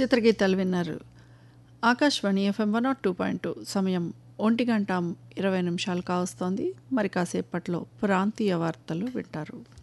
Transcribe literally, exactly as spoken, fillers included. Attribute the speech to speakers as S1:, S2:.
S1: చిత్రగీతాలు విన్నారు. Akashvani FM one not two point two సమయం ఒంటి గంట ఇరవై నిమిషాలు కావస్తోంది. మరి కాసేపట్లో ప్రాంతీయ వార్తలు వింటారు.